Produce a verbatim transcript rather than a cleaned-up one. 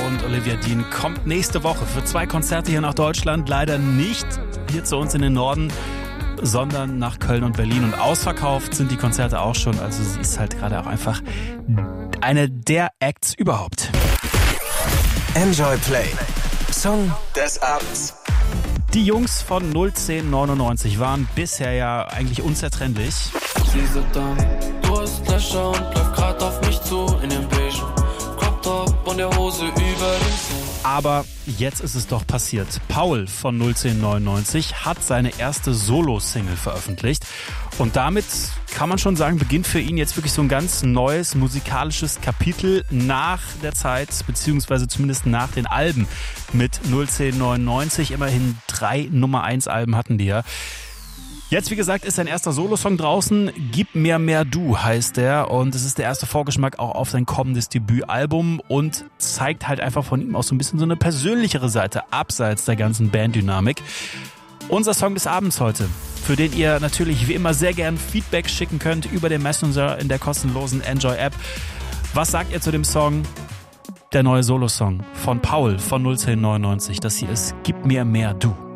und Olivia Dean kommt nächste Woche für zwei Konzerte hier nach Deutschland. Leider nicht hier zu uns in den Norden, sondern nach Köln und Berlin. Und ausverkauft sind die Konzerte auch schon. Also sie ist halt gerade auch einfach eine der Acts überhaupt. Enjoy Play. Song des Abends. Die Jungs von null zehn neunundneunzig waren bisher ja eigentlich unzertrennlich. Sie sind da, du hast Löcher und läuft grad auf mich zu in dem beigen Crop Top und der Hose über den Schuh. Aber jetzt ist es doch passiert. Paul von null zehn neunundneunzig hat seine erste Solo-Single veröffentlicht. Und damit kann man schon sagen, beginnt für ihn jetzt wirklich so ein ganz neues musikalisches Kapitel nach der Zeit, beziehungsweise zumindest nach den Alben mit null zehn neunundneunzig. Immerhin drei Nummer eins Alben hatten die ja. Jetzt, wie gesagt, ist sein erster Solosong draußen. Gib mir mehr du heißt der. Und es ist der erste Vorgeschmack auch auf sein kommendes Debütalbum und zeigt halt einfach von ihm auch so ein bisschen so eine persönlichere Seite, abseits der ganzen Banddynamik. Unser Song des Abends heute, für den ihr natürlich wie immer sehr gern Feedback schicken könnt über den Messenger in der kostenlosen Enjoy-App. Was sagt ihr zu dem Song? Der neue Solosong von Paul von null zehn neunundneunzig. Das hier ist Gib mir mehr du.